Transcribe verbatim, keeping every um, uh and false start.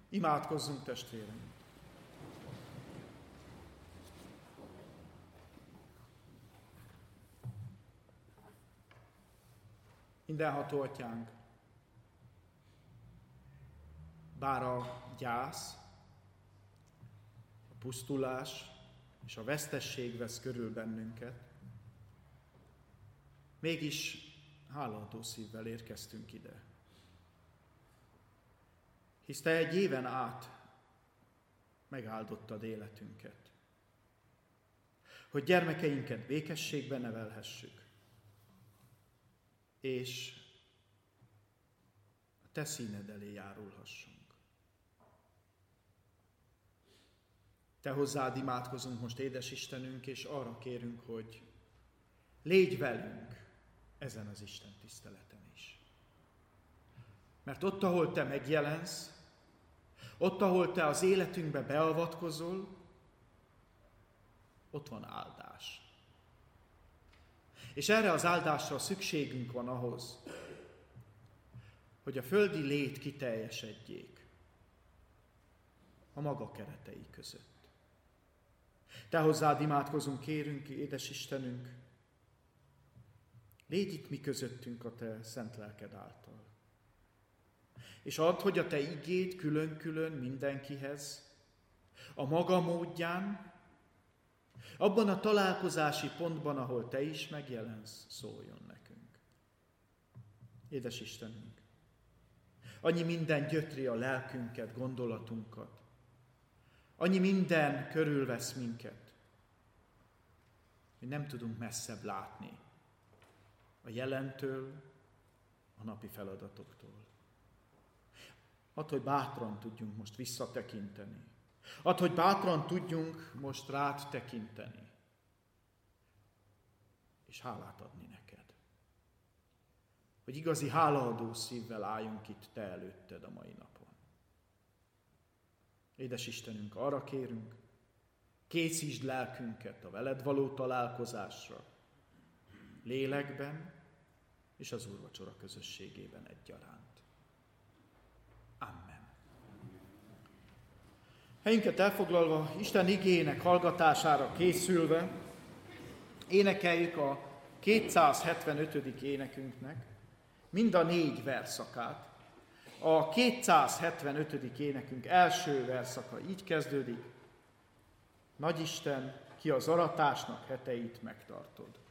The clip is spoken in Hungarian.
Imádkozzunk, testvéreim! Mindenható Atyánk, bár a gyász, a pusztulás és a vesztesség vesz körül bennünket, mégis hálaadó szívvel érkeztünk ide. Hisz Te egy éven át megáldottad életünket, hogy gyermekeinket békességben nevelhessük, és a Te színed elé járulhassunk. Te hozzád imádkozunk most, édes Istenünk, és arra kérünk, hogy légy velünk ezen az Isten tiszteleten is. Mert ott, ahol Te megjelensz, ott, ahol Te az életünkbe beavatkozol, ott van áldás. És erre az áldásra szükségünk van ahhoz, hogy a földi lét kiteljesedjék a maga keretei között. Te hozzád imádkozunk, kérünk, édes Istenünk, légy itt mi közöttünk a Te szent lelked által. És add, hogy a Te igéd külön-külön mindenkihez, a maga módján, abban a találkozási pontban, ahol Te is megjelensz, szóljon nekünk. Édes Istenünk, annyi minden gyötri a lelkünket, gondolatunkat, annyi minden körülvesz minket, hogy nem tudunk messzebb látni a jelentől, a napi feladatoktól. Add, hogy bátran tudjunk most visszatekinteni. Add, hogy bátran tudjunk most rád tekinteni. És hálát adni neked. Hogy igazi hálaadó szívvel álljunk itt Te előtted a mai napon. Édes Istenünk, arra kérünk, készítsd lelkünket a veled való találkozásra, lélekben és az úrvacsora közösségében egyaránt. Amen. Helyünket elfoglalva, Isten igének hallgatására készülve, énekeljük a kétszázhetvenötödik énekünknek mind a négy verszakát. A kétszázhetvenötödik énekünk első verszaka így kezdődik: Nagyisten, ki az aratásnak heteit megtartod.